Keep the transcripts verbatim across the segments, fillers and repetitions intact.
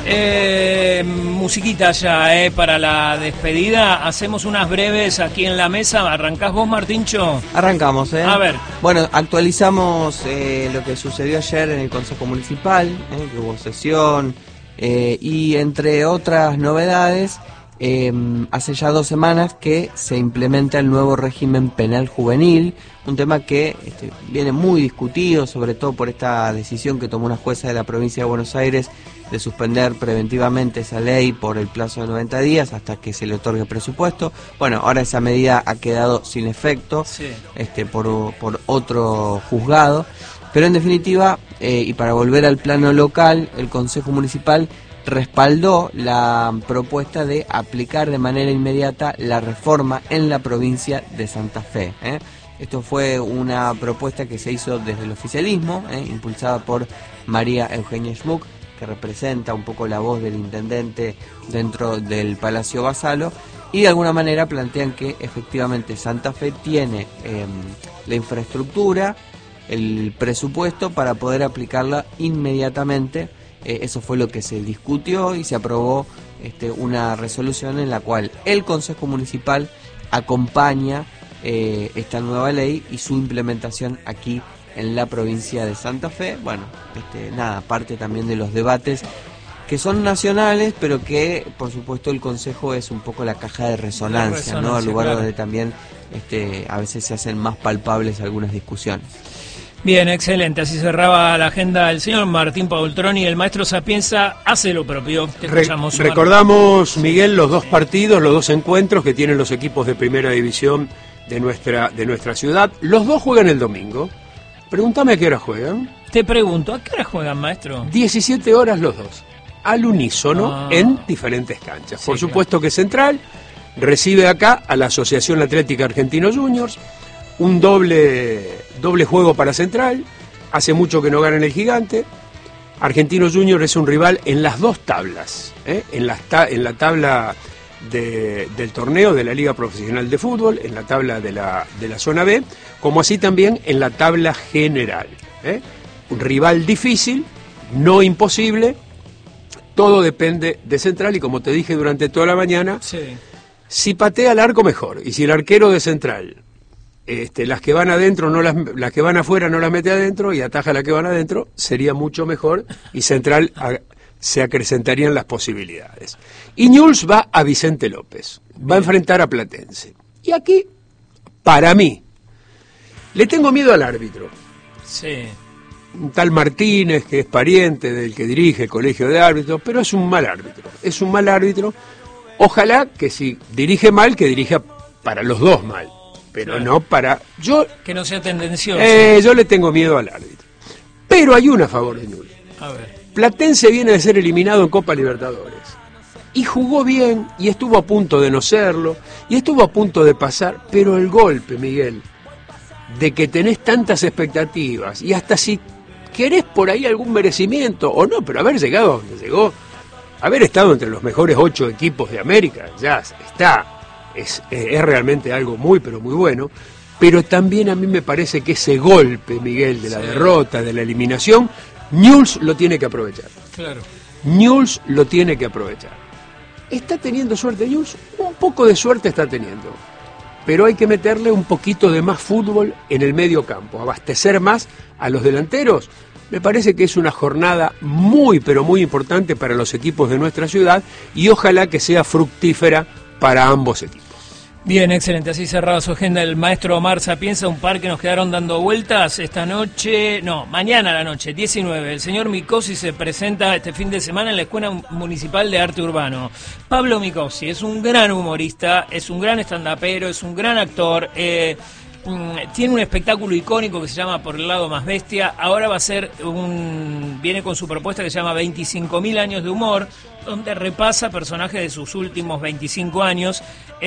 Eh, musiquita ya, eh, para la despedida. Hacemos unas breves aquí en la mesa. ¿Arrancás vos, Martincho? Arrancamos, ¿eh? A ver. Bueno, actualizamos eh, lo que sucedió ayer en el Consejo Municipal, eh, que hubo sesión, eh, y entre otras novedades, eh, hace ya dos semanas que se implementa el nuevo régimen penal juvenil, un tema que este, viene muy discutido, sobre todo por esta decisión que tomó una jueza de la provincia de Buenos Aires de suspender preventivamente esa ley por el plazo de noventa días hasta que se le otorgue presupuesto. Bueno, ahora esa medida ha quedado sin efecto, sí. este, por, por otro juzgado, pero en definitiva, eh, y para volver al plano local, el Consejo Municipal respaldó la propuesta de aplicar de manera inmediata la reforma en la provincia de Santa Fe, ¿eh? Esto fue una propuesta que se hizo desde el oficialismo, ¿eh? impulsada por María Eugenia Schmuck, que representa un poco la voz del intendente dentro del Palacio Basalo, y de alguna manera plantean que efectivamente Santa Fe tiene eh, la infraestructura, el presupuesto para poder aplicarla inmediatamente. Eh, eso fue lo que se discutió y se aprobó este, una resolución en la cual el Consejo Municipal acompaña eh, esta nueva ley y su implementación aquí en la provincia de Santa Fe. Bueno, este, nada, parte también de los debates que son nacionales, pero que por supuesto el Consejo es un poco la caja de resonancia, resonancia ¿no? El lugar claro. donde también este, a veces se hacen más palpables algunas discusiones. Bien, excelente. Así cerraba la agenda el señor Martín Paultroni. El maestro Sapienza hace lo propio. Te escuchamos, Re recordamos, Miguel, los dos partidos, los dos encuentros que tienen los equipos de primera división de nuestra, de nuestra ciudad. Los dos juegan el domingo. Pregúntame a qué hora juegan. Te pregunto, ¿a qué hora juegan, maestro? diecisiete horas los dos, al unísono, ah. en diferentes canchas. Sí, Por supuesto claro. que Central recibe acá a la Asociación Atlética Argentinos Juniors, un doble, doble juego para Central, hace mucho que no ganan el Gigante. Argentinos Juniors es un rival en las dos tablas, ¿eh? en, la, en la tabla de, del torneo de la Liga Profesional de Fútbol, en la tabla de la, de la zona B, como así también en la tabla general. ¿eh? Un rival difícil, no imposible, todo depende de Central y como te dije durante toda la mañana, sí. si patea al arco mejor, y si el arquero de Central, este, las que van adentro, no las, las que van afuera no las mete adentro y ataja a las que van adentro, sería mucho mejor y Central a, se acrecentarían las posibilidades. Y Newell's va a Vicente López, va a enfrentar a Platense. Y aquí, para mí, le tengo miedo al árbitro. Sí. Un tal Martínez, que es pariente del que dirige el colegio de árbitros, pero es un mal árbitro. Es un mal árbitro. Ojalá que si dirige mal, que dirija para los dos mal. Pero claro. no para... yo Que no sea tendencioso. Eh, yo le tengo miedo al árbitro. Pero hay una a favor de Newell's. A ver. Platense viene de ser eliminado en Copa Libertadores. Y jugó bien, y estuvo a punto de no serlo, y estuvo a punto de pasar, pero el golpe, Miguel, de que tenés tantas expectativas, y hasta si querés por ahí algún merecimiento, o no, pero haber llegado a donde llegó, haber estado entre los mejores ocho equipos de América, ya está, es, es realmente algo muy, pero muy bueno, pero también a mí me parece que ese golpe, Miguel, de la sí. derrota, de la eliminación, Newell's lo tiene que aprovechar. Claro. Newell's lo tiene que aprovechar. ¿Está teniendo suerte Newell's? Un poco de suerte está teniendo. Pero hay que meterle un poquito de más fútbol en el medio campo, abastecer más a los delanteros. Me parece que es una jornada muy, pero muy importante para los equipos de nuestra ciudad y ojalá que sea fructífera para ambos equipos. Bien, excelente. Así cerrada su agenda el maestro Omar Sapienza. Un par que nos quedaron dando vueltas esta noche, no, mañana a la noche, diecinueve. El señor Micosi se presenta este fin de semana en la Escuela Municipal de Arte Urbano. Pablo Micosi es un gran humorista, es un gran estandapero, es un gran actor. Eh, tiene un espectáculo icónico que se llama Por el lado más bestia. Ahora va a ser un... viene con su propuesta que se llama veinticinco mil años de humor, donde repasa personajes de sus últimos veinticinco años.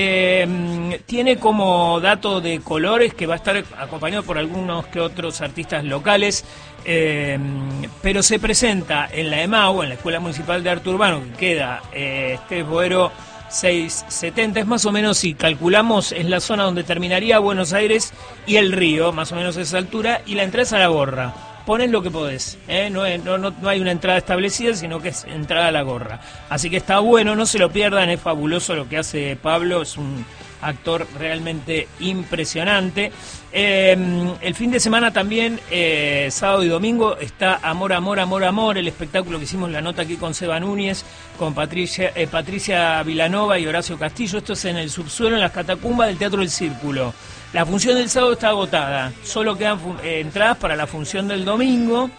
Eh, tiene como dato de colores que va a estar acompañado por algunos que otros artistas locales, eh, pero se presenta en la EMAU, en la Escuela Municipal de Arte Urbano, que queda eh, Estés Boero seiscientos setenta, es más o menos, si calculamos, es la zona donde terminaría Buenos Aires y el Río, más o menos a esa altura, y la entrada es a la gorra. pones lo que podés, ¿eh? no, es, no, no, no hay una entrada establecida, sino que es entrada a la gorra. Así que está bueno, no se lo pierdan, es fabuloso lo que hace Pablo, es un actor realmente impresionante. Eh, el fin de semana también, eh, sábado y domingo, está Amor, Amor, Amor, Amor, el espectáculo que hicimos la nota aquí con Seba Núñez, con Patricia, eh, Patricia Vilanova y Horacio Castillo. Esto es en el subsuelo, en las catacumbas del Teatro del Círculo. La función del sábado está agotada, solo quedan eh, entradas para la función del domingo.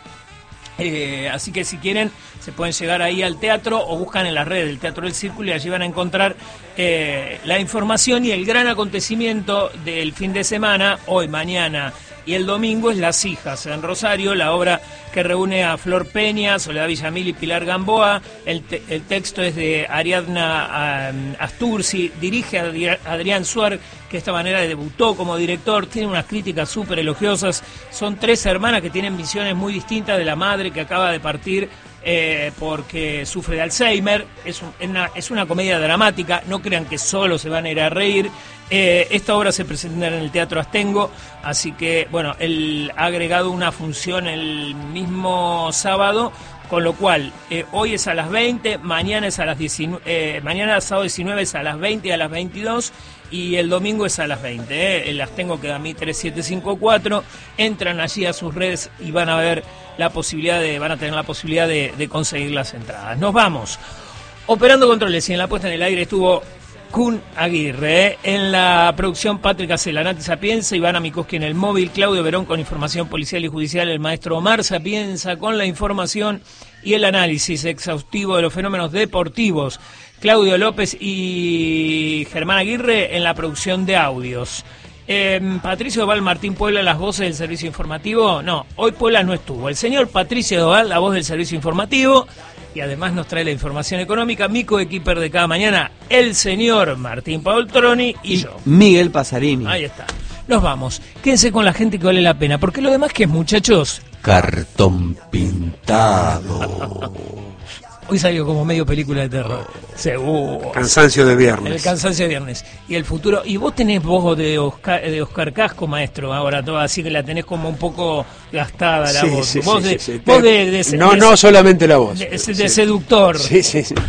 Eh, así que si quieren se pueden llegar ahí al teatro o buscan en las redes del Teatro del Círculo y allí van a encontrar eh, la información. Y el gran acontecimiento del fin de semana, hoy, mañana y el domingo, es Las Hijas en Rosario, la obra que reúne a Flor Peña, Soledad Villamil y Pilar Gamboa. El, te el texto es de Ariadna um, Asturzi, dirige a Adrián Suar, que de esta manera debutó como director, tiene unas críticas súper elogiosas. Son tres hermanas que tienen visiones muy distintas de la madre que acaba de partir eh, porque sufre de Alzheimer. Es, un, es, una, es una comedia dramática, no crean que solo se van a ir a reír. Eh, esta obra se presenta en el Teatro Astengo, así que, bueno, él ha agregado una función el mismo sábado, con lo cual, eh, hoy es a las veinte, mañana es a las diecinueve, eh, mañana sábado diecinueve es a las veinte y a las veintidós, y el domingo es a las veinte, eh. El Astengo queda a mí tres siete cinco cuatro, entran allí a sus redes y van a ver la posibilidad de, van a tener la posibilidad de, de conseguir las entradas. Nos vamos. Operando controles y en la puesta en el aire estuvo Kun Aguirre, ¿eh? En la producción Patrick Acelanati Sapienza, Ivana Mikoski en el móvil, Claudio Verón con información policial y judicial, el maestro Omar Sapienza con la información y el análisis exhaustivo de los fenómenos deportivos, Claudio López y Germán Aguirre en la producción de audios. Eh, Patricio Doval, Martín Puebla, las voces del servicio informativo. No, hoy Puebla no estuvo. El señor Patricio Doval, la voz del servicio informativo, y además nos trae la información económica. Mi coequiper de cada mañana, el señor Martín Paoltroni y yo, Miguel Pasarini. Ahí está. Nos vamos. Quédense con la gente que vale la pena, porque lo demás que es, muchachos, cartón pintado. Hoy salió como medio película de terror. Seguro. Cansancio de viernes. El cansancio de viernes. Y el futuro. Y vos tenés voz de Oscar, de Oscar Casco, maestro, ahora toda, así que la tenés como un poco gastada la sí, voz. Sí, vos sí, de, sí, sí. Vos de, de, de No, de, no solamente la voz. De, de, sí. de seductor. Sí, sí, sí.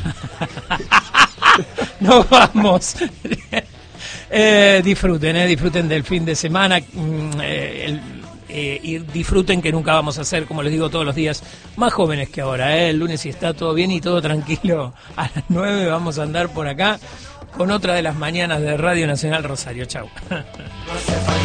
Nos vamos. eh, disfruten, eh, disfruten del fin de semana. Eh, el, Eh, y disfruten, que nunca vamos a ser, como les digo todos los días, más jóvenes que ahora, ¿eh? El lunes, si está todo bien y todo tranquilo, a las nueve vamos a andar por acá con otra de las mañanas de Radio Nacional Rosario. Chau.